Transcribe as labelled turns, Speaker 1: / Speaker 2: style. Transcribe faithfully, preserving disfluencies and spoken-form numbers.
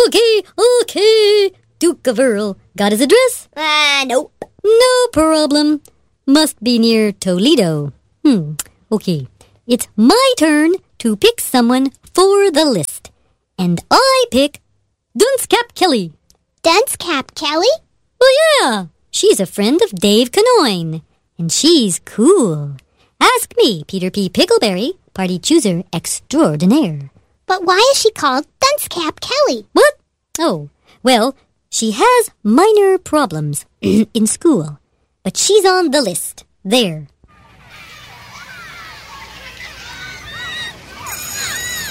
Speaker 1: Okay, okay. Duke of Earl. Got his address?
Speaker 2: Ah, uh, nope.
Speaker 1: No problem. Must be near Toledo. Hmm, okay. It's my turn to pick someone for the list. And I pick Dunscap Kelly.
Speaker 2: Dunscap Kelly?
Speaker 1: Oh yeah, she's a friend of Dave Canoyne. And she's cool. Ask me, Peter P. Pickleberry, party chooser extraordinaire.
Speaker 2: But why is she called Dunscap Kelly?
Speaker 1: What? Oh, well, she has minor problems in school. But she's on the list. There.